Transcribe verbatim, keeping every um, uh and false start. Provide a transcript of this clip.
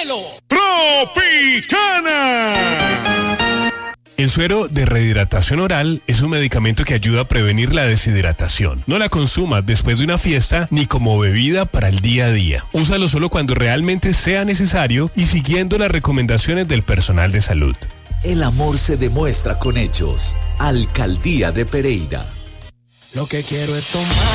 hielo. Tropicana. El suero de rehidratación oral es un medicamento que ayuda a prevenir la deshidratación. No la consumas después de una fiesta ni como bebida para el día a día. Úsalo solo cuando realmente sea necesario y siguiendo las recomendaciones del personal de salud. El amor se demuestra con hechos. Alcaldía de Pereira. Lo que quiero es tomar